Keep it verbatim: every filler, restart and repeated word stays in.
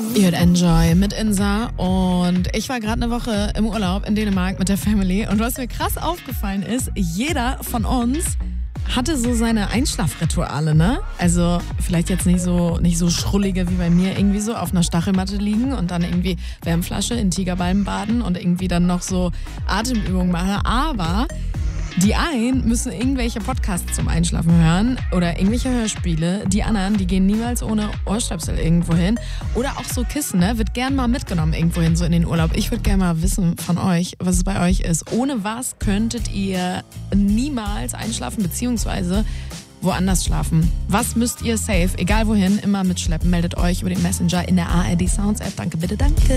Ihr hört Enjoy mit Insa und ich war gerade eine Woche im Urlaub in Dänemark mit der Family und was mir krass aufgefallen ist, jeder von uns hatte so seine Einschlafrituale, ne? Also vielleicht jetzt nicht so nicht so schrullige wie bei mir, irgendwie so auf einer Stachelmatte liegen und dann irgendwie Wärmflasche in Tigerbalm baden und irgendwie dann noch so Atemübungen machen, aber die einen müssen irgendwelche Podcasts zum Einschlafen hören oder irgendwelche Hörspiele. Die anderen, die gehen niemals ohne Ohrstöpsel irgendwo hin. Oder auch so Kissen, ne? Wird gern mal mitgenommen irgendwo hin, so in den Urlaub. Ich würde gerne mal wissen von euch, was es bei euch ist. Ohne was könntet ihr niemals einschlafen, beziehungsweise woanders schlafen? Was müsst ihr safe, egal wohin, immer mitschleppen? Meldet euch über den Messenger in der A R D Sounds App. Danke, bitte, danke.